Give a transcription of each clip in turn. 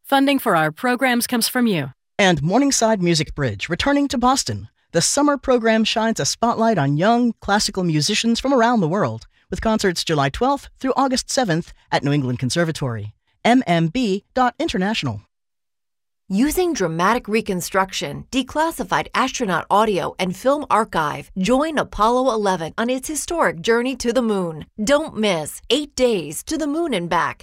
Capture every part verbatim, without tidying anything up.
Funding for our programs comes from you. And Morningside Music Bridge, returning to Boston. The summer program shines a spotlight on young classical musicians from around the world, with concerts July twelfth through August seventh at New England Conservatory. m m b dot international. Using dramatic reconstruction, declassified astronaut audio, and film archive, join Apollo eleven on its historic journey to the moon. Don't miss Eight Days to the Moon and Back.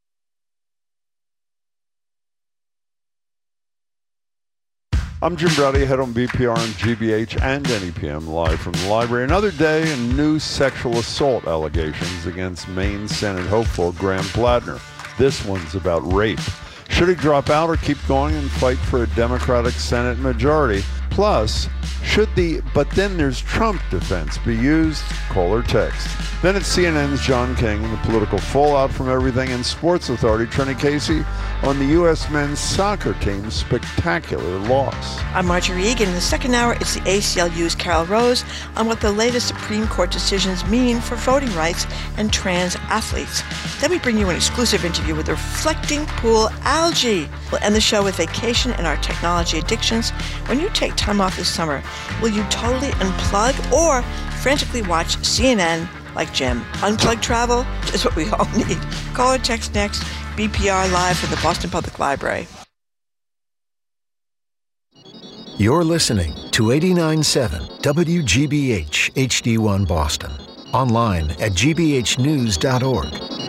I'm Jim Browdy, head on B P R and G B H and N E P M, live from the library. Another day and new sexual assault allegations against Maine Senate hopeful Graham Plattner. This one's about rape. Should he drop out or keep going and fight for a Democratic Senate majority? Plus, should the "but then there's Trump" defense be used? Call or text. Then it's C N N's John King and the political fallout from everything, and Sports Authority Trenny Casey on the U S men's soccer team's spectacular loss. I'm Marjorie Egan. In the second hour, it's the A C L U's Carol Rose on what the latest Supreme Court decisions mean for voting rights and trans athletes. Then we bring you an exclusive interview with Reflecting Pool Algae. We'll end the show with vacation and our technology addictions. When you take time off this summer, will you totally unplug or frantically watch C N N like Jim? Unplug travel? Just what we all need. Call or text next. B P R live from the Boston Public Library. You're listening to eighty-nine point seven W G B H H D one Boston. Online at g b h news dot org.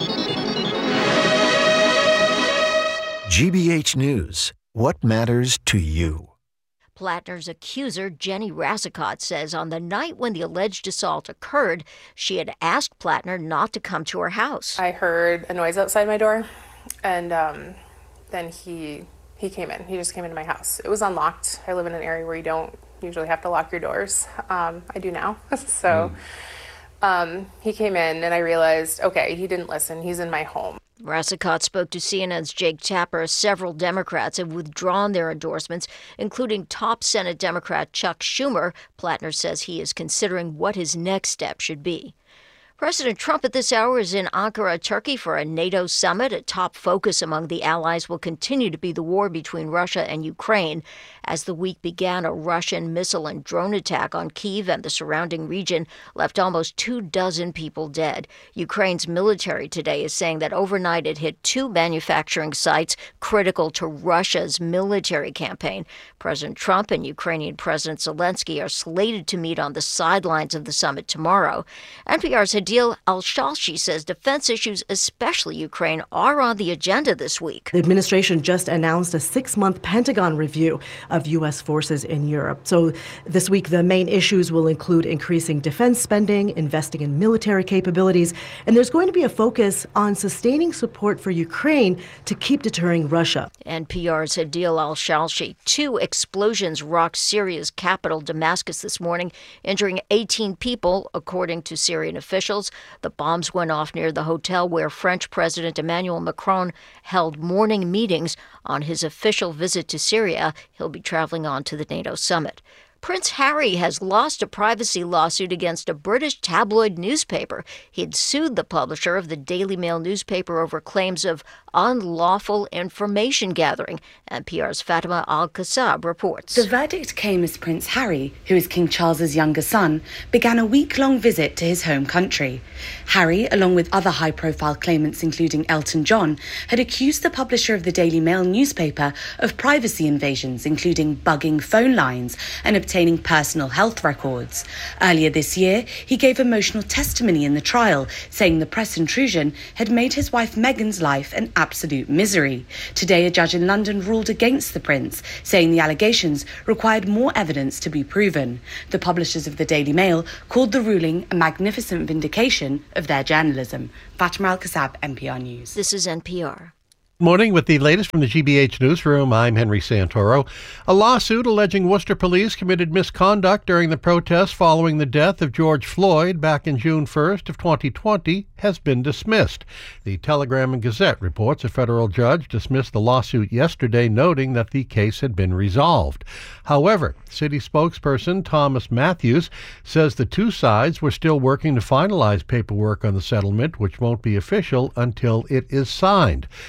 G B H News. What matters to you? Plattner's accuser, Jenny Rassicot, says on the night when the alleged assault occurred, she had asked Plattner not to come to her house. I heard a noise outside my door, and um, then he he came in. He just came into my house. It was unlocked. I live in an area where you don't usually have to lock your doors. Um, I do now. so mm. um, he came in, and I realized, okay, he didn't listen. He's in my home. Rassicot spoke to C N N's Jake Tapper. Several Democrats have withdrawn their endorsements, including top Senate Democrat Chuck Schumer. Plattner says he is considering what his next step should be. President Trump at this hour is in Ankara, Turkey for a NATO summit. A top focus among the allies will continue to be the war between Russia and Ukraine. As the week began, a Russian missile and drone attack on Kyiv and the surrounding region left almost two dozen people dead. Ukraine's military today is saying that overnight it hit two manufacturing sites critical to Russia's military campaign. President Trump and Ukrainian President Zelensky are slated to meet on the sidelines of the summit tomorrow. N P R's Adil Al-Shalshi says defense issues, especially Ukraine, are on the agenda this week. The administration just announced a six-month Pentagon review of U S forces in Europe. So this week, the main issues will include increasing defense spending, investing in military capabilities, and there's going to be a focus on sustaining support for Ukraine to keep deterring Russia. N P R's Adil Al-Shalshi. Two explosions rocked Syria's capital, Damascus, this morning, injuring eighteen people, according to Syrian officials. The bombs went off near the hotel where French President Emmanuel Macron held morning meetings on his official visit to Syria. He'll be traveling on to the NATO summit. Prince Harry has lost a privacy lawsuit against a British tabloid newspaper. He'd sued the publisher of the Daily Mail newspaper over claims of unlawful information gathering. N P R's Fatima Al-Qassab reports. The verdict came as Prince Harry, who is King Charles's younger son, began a week-long visit to his home country. Harry, along with other high-profile claimants including Elton John, had accused the publisher of the Daily Mail newspaper of privacy invasions, including bugging phone lines and obtaining personal health records. Earlier this year, he gave emotional testimony in the trial, saying the press intrusion had made his wife Meghan's life an absolute misery. Today, a judge in London ruled against the prince, saying the allegations required more evidence to be proven. The publishers of the Daily Mail called the ruling a magnificent vindication of their journalism. Fatima Al-Qassab, N P R News. This is N P R. Morning with the latest from the G B H Newsroom. I'm Henry Santoro. A lawsuit alleging Worcester police committed misconduct during the protests following the death of George Floyd back in June first of twenty twenty has been dismissed. The Telegram and Gazette reports a federal judge dismissed the lawsuit yesterday, noting that the case had been resolved. However, city spokesperson Thomas Matthews says the two sides were still working to finalize paperwork on the settlement, which won't be official until it is signed. The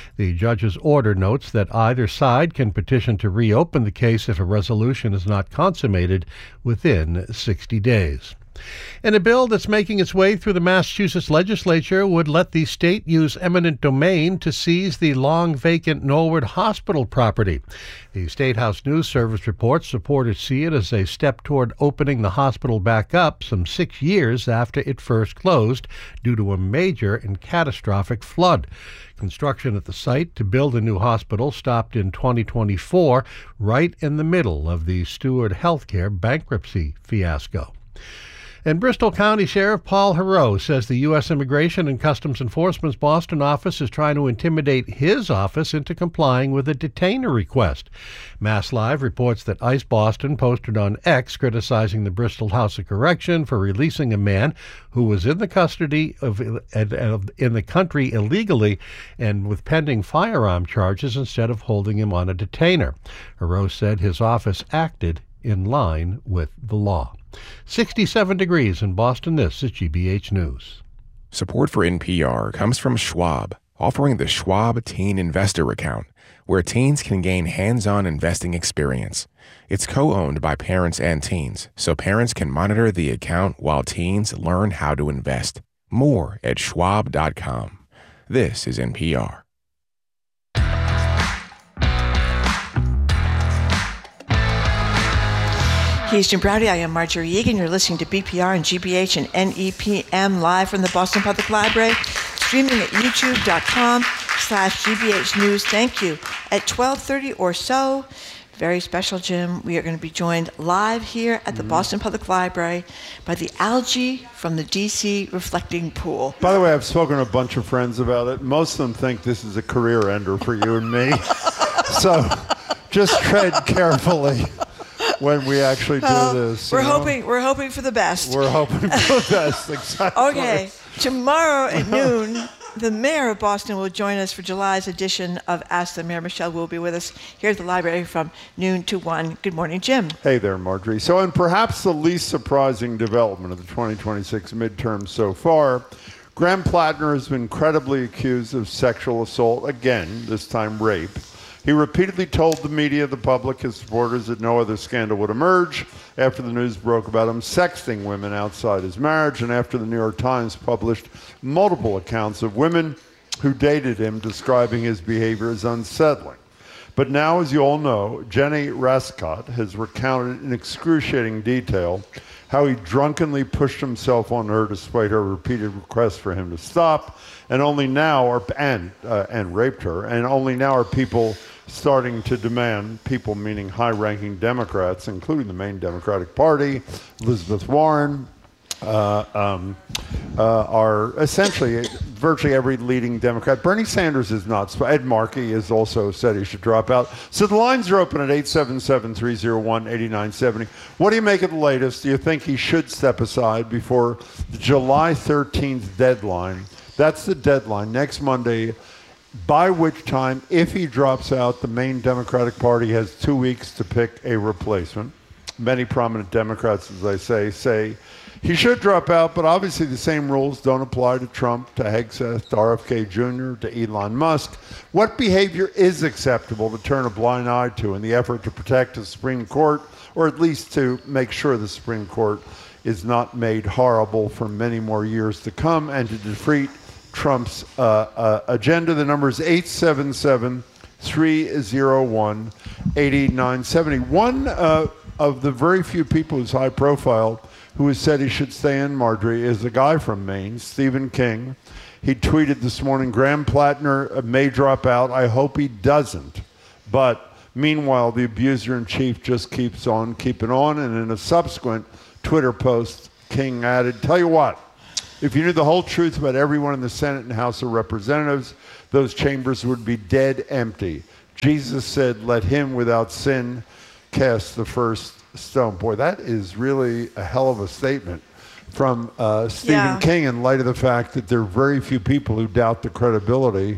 judge's order notes that either side can petition to reopen the case if a resolution is not consummated within sixty days. And a bill that's making its way through the Massachusetts legislature would let the state use eminent domain to seize the long-vacant Norwood Hospital property. The State House News Service reports supporters see it as a step toward opening the hospital back up some six years after it first closed due to a major and catastrophic flood. Construction at the site to build a new hospital stopped in twenty twenty-four, right in the middle of the Steward Healthcare bankruptcy fiasco. And Bristol County Sheriff Paul Heroux says the U S Immigration and Customs Enforcement's Boston office is trying to intimidate his office into complying with a detainer request. Mass Live reports that ICE Boston posted on X criticizing the Bristol House of Correction for releasing a man who was in the custody of, of in the country illegally and with pending firearm charges instead of holding him on a detainer. Heroux said his office acted in line with the law. sixty-seven degrees in Boston. This is G B H News. Support for N P R comes from Schwab, offering the Schwab Teen Investor Account, where teens can gain hands-on investing experience. It's co-owned by parents and teens, so parents can monitor the account while teens learn how to invest. More at schwab dot com. This is N P R. He's Jim Browdy. I am Marjorie Egan. You're listening to B P R and G B H and N E P M live from the Boston Public Library, streaming at youtube dot com slash G B H News. Thank you. At twelve thirty or so, very special, Jim, we are going to be joined live here at the mm-hmm. Boston Public Library by the algae from the D C reflecting pool. By the way, I've spoken to a bunch of friends about it. Most of them think this is a career ender for you and me. So just tread carefully when we actually do uh, this. We're know? hoping we're hoping for the best. We're hoping for the best, exactly. Okay. Tomorrow at noon, the mayor of Boston will join us for July's edition of Ask the Mayor. Michelle will be with us here at the library from noon to one. Good morning, Jim. Hey there, Marjorie. So, and perhaps the least surprising development of the twenty twenty-six midterms so far, Graham Plattner has been credibly accused of sexual assault again, this time rape. He repeatedly told the media, the public, his supporters that no other scandal would emerge after the news broke about him sexting women outside his marriage and after the New York Times published multiple accounts of women who dated him describing his behavior as unsettling. But now, as you all know, Jenny Rascott has recounted in excruciating detail how he drunkenly pushed himself on her despite her repeated requests for him to stop, and only now are and uh, and raped her, and only now are people starting to demand, people meaning high-ranking Democrats, including the main Democratic Party, Elizabeth Warren, uh, um, uh, are essentially virtually every leading Democrat. Bernie Sanders is not. Ed Markey has also said he should drop out. So the lines are open at eight seven seven, three oh one, eight nine seven oh. What do you make of the latest? Do you think he should step aside before the July thirteenth deadline? That's the deadline, next Monday, by which time, if he drops out, the main Democratic Party has two weeks to pick a replacement. Many prominent Democrats, as I say, say he should drop out, but obviously the same rules don't apply to Trump, to Hegseth, to R F K Junior, to Elon Musk. What behavior is acceptable to turn a blind eye to in the effort to protect the Supreme Court, or at least to make sure the Supreme Court is not made horrible for many more years to come, and to defeat Trump's uh, uh, agenda? The number is eight seven seven, three oh one, eight nine seven oh. One uh, of the very few people who's high profile who has said he should stay in, Marjorie, is a guy from Maine, Stephen King. He tweeted this morning, Graham Plattner may drop out. I hope he doesn't. But meanwhile, the abuser-in-chief just keeps on keeping on. And in a subsequent Twitter post, King added, tell you what, if you knew the whole truth about everyone in the Senate and House of Representatives, those chambers would be dead empty. Jesus said, let him without sin cast the first stone. Boy, that is really a hell of a statement from uh, Stephen yeah. King, in light of the fact that there are very few people who doubt the credibility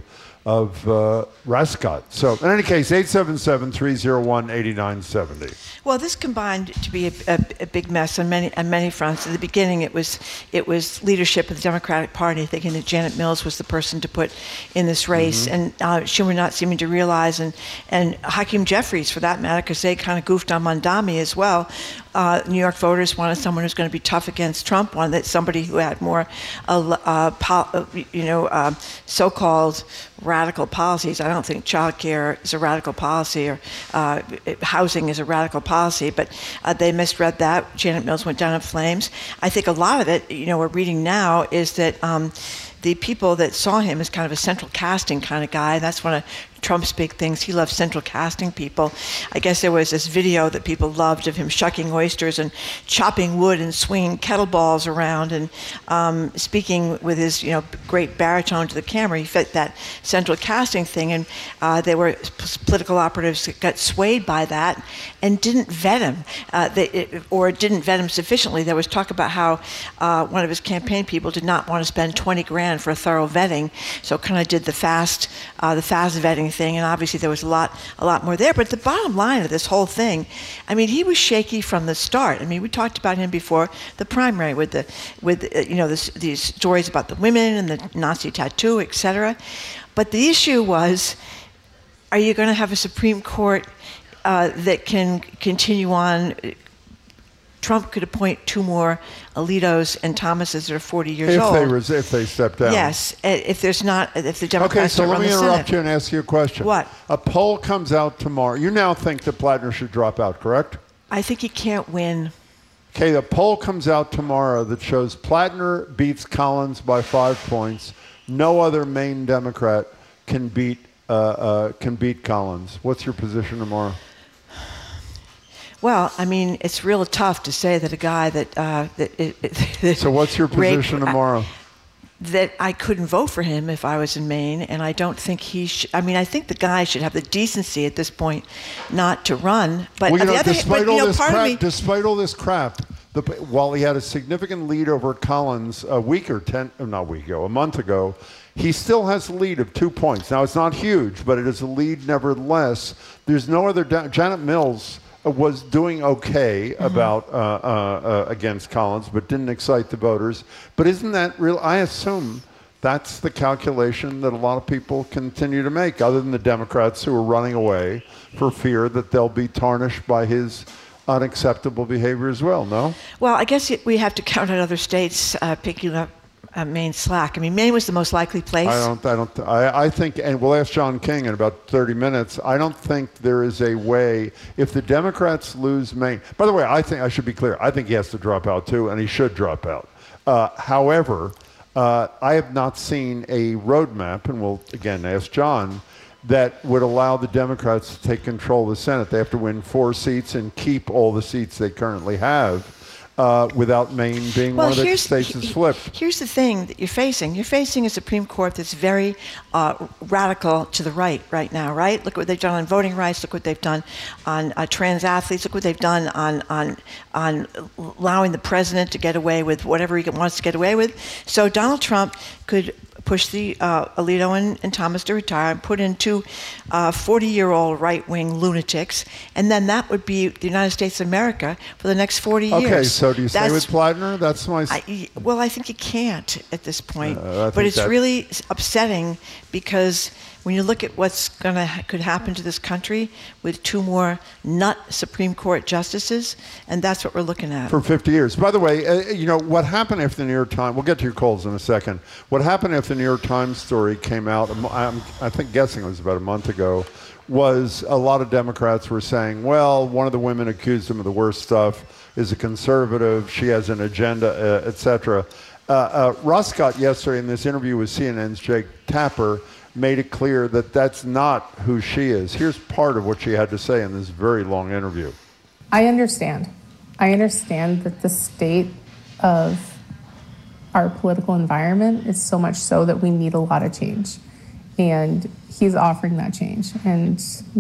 of uh, Rascott. So in any case, eight seven seven, three oh one, eight nine seven oh. Well, this combined to be a, a, a big mess on many on many fronts. At the beginning, it was it was leadership of the Democratic Party thinking that Janet Mills was the person to put in this race, mm-hmm. and uh, Schumer not seeming to realize, and and Hakeem Jeffries for that matter, because they kind of goofed on Mondami as well. Uh, New York voters wanted someone who's going to be tough against Trump, wanted that somebody who had more, uh, uh, po- you know, uh, so-called radical policies. I don't think child care is a radical policy, or uh, housing is a radical policy, but uh, they misread that. Janet Mills went down in flames. I think a lot of it, you know, we're reading now is that um, the people that saw him as kind of a central casting kind of guy, that's one of Trump's big things. He loves central casting people. I guess there was this video that people loved of him shucking oysters and chopping wood and swinging kettleballs around and um, speaking with his, you know, great baritone to the camera. He fit that central casting thing, and uh, there were political operatives that got swayed by that and didn't vet him, uh, they, it, or didn't vet him sufficiently. There was talk about how uh, one of his campaign people did not want to spend twenty grand for a thorough vetting, so kind of did the fast, uh, the fast vetting thing, and obviously there was a lot a lot more there. But the bottom line of this whole thing, I mean, he was shaky from the start. I mean, we talked about him before the primary with the with uh, you know this, these stories about the women and the Nazi tattoo, et cetera. But the issue was, are you going to have a Supreme Court uh, that can continue on? Trump could appoint two more Alitos and Thomases that are forty years if old. They res- if they step down. Yes, if there's not, if the Democrats Okay, so don't let run me the interrupt Senate. you and ask you a question. What? A poll comes out tomorrow. You now think that Plattner should drop out, correct? I think he can't win. Okay, the poll comes out tomorrow that shows Plattner beats Collins by five points. No other Maine Democrat can beat uh, uh, can beat Collins. What's your position tomorrow? Well, I mean, it's real tough to say that a guy that... Uh, that, it, that so what's your position raped, tomorrow? I, that I couldn't vote for him if I was in Maine, and I don't think he should... I mean, I think the guy should have the decency at this point not to run. But well, you on know, the other, despite, but, all you know, this part crap, of me, despite all this crap, the, while he had a significant lead over Collins a week or ten... Not a week ago, a month ago, he still has a lead of two points. Now, it's not huge, but it is a lead nevertheless. There's no other... Janet Mills was doing okay mm-hmm. about uh, uh, uh, against Collins, but didn't excite the voters. But isn't that real? I assume that's the calculation that a lot of people continue to make, other than the Democrats who are running away for fear that they'll be tarnished by his unacceptable behavior as well, no? Well, I guess it, we have to count on other states uh, picking up Uh, Maine slack. I mean, Maine was the most likely place. I don't. I don't. I, I think, and we'll ask John King in about thirty minutes. I don't think there is a way. If the Democrats lose Maine, by the way, I think I should be clear. I think he has to drop out too, and he should drop out. Uh, however, uh, I have not seen a roadmap, and we'll again ask John, that would allow the Democrats to take control of the Senate. They have to win four seats and keep all the seats they currently have. Uh, without Maine being well, one of the states he, that's flipped. Here's the thing that you're facing. You're facing a Supreme Court that's very uh, radical to the right right now, right? Look what they've done on voting rights. Look what they've done on uh, trans athletes. Look what they've done on, on, on allowing the president to get away with whatever he wants to get away with. So Donald Trump could push the uh, Alito and, and Thomas to retire and put in two uh, forty-year-old right-wing lunatics, and then that would be the United States of America for the next forty okay, years. Okay, so do you stay That's, with Plattner? That's my... I, well, I think you can't at this point. Uh, but it's that... really upsetting because when you look at what's going to could happen to this country with two more nut Supreme Court justices, and that's what we're looking at. For fifty years. By the way, uh, you know, what happened after the New York Times, we'll get to your calls in a second. What happened after the New York Times story came out, I'm, I think guessing it was about a month ago, was a lot of Democrats were saying, well, one of the women accused him of the worst stuff, is a conservative, she has an agenda, uh, et cetera. Uh, uh, Rascott yesterday in this interview with C N N's Jake Tapper made it clear that that's not who she is. Here's part of what she had to say in this very long interview. I understand. I understand that the state of our political environment is so much so that we need a lot of change. And he's offering that change. And